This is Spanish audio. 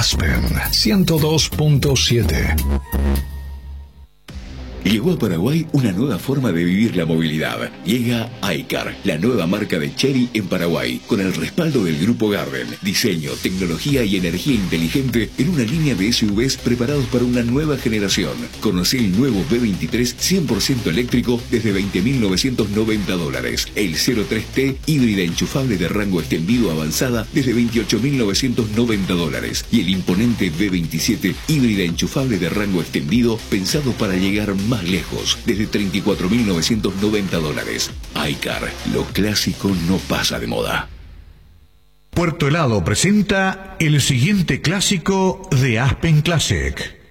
Aspen 102.7. Llegó a Paraguay una nueva forma de vivir la movilidad. Llega iCar, la nueva marca de Chery en Paraguay, con el respaldo del Grupo Garden. Diseño, tecnología y energía inteligente en una línea de SUVs preparados para una nueva generación. Conocí el nuevo B23 100% eléctrico desde $20.990. El 03T híbrida enchufable de rango extendido avanzada desde $28.990. Y el imponente B27 híbrida enchufable de rango extendido pensado para llegar más lejos, desde $34.990. iCar, lo clásico no pasa de moda. Puerto Helado presenta el siguiente clásico de Aspen Classic.